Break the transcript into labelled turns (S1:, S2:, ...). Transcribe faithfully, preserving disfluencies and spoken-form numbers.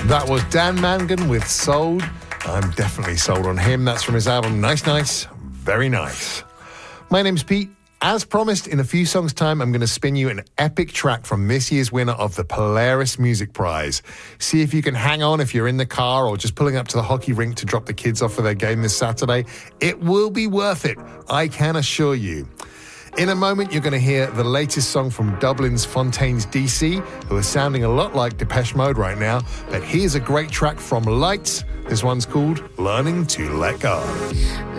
S1: That was Dan Mangan with Sold. I'm definitely sold on him. That's from his album Nice Nice, Very Nice. My name's Pete. As promised, in a few songs' time, I'm going to spin you an epic track from this year's winner of the Polaris Music Prize. See if you can hang on if you're in the car or just pulling up to the hockey rink to drop the kids off for their game this Saturday. It will be worth it, I can assure you. In a moment, you're going to hear the latest song from Dublin's Fontaines D C, who are sounding a lot like Depeche Mode right now. But here's a great track from Lights. This one's called Learning to Let Go.